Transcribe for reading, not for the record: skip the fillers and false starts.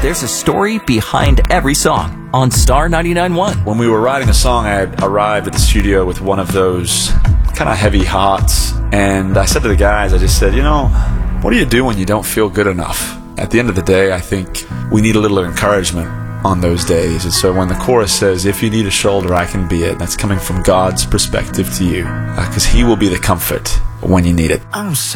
there's a story behind every song on Star 99.1. When we were writing a song, I had arrived at the studio with one of those kind of heavy hearts, and I said to the guys, I just said, what do you do when you don't feel good enough? At the end of the day, I think we need a little encouragement on those days. And so when the chorus says, if you need a shoulder, I can be it, that's coming from God's perspective to you, because He will be the comfort when you need it. I'm